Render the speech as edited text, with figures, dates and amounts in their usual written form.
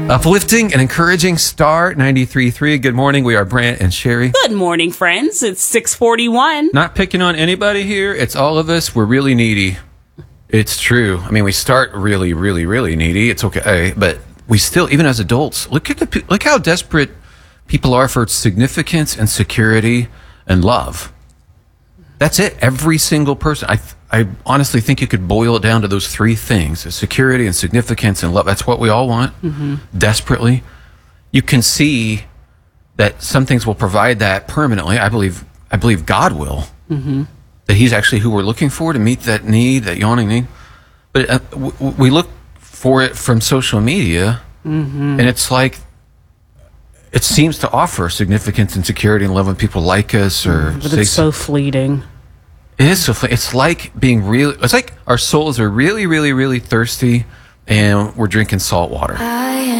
Uplifting and encouraging Star 93.3. Good morning. We are Brant and Sherry. Good morning, friends. It's 6:41. Not picking on anybody here. It's all of us. We're really needy. It's true. I mean, we start really, really, really needy. It's okay. But we still, even as adults, look how desperate people are for significance and security and love. That's it. Every single person. I honestly think you could boil it down to those three things: security and significance and love. That's what we all want, desperately. You can see that some things will provide that permanently. I believe God will. That He's actually who we're looking for to meet that need, that yawning need. But we look for it from social media, and it's like it seems to offer significance and security and love when people like us or. But it's so fleeting. It is so fun. It's like being real. It's like our souls are really, really, really thirsty, and we're drinking salt water.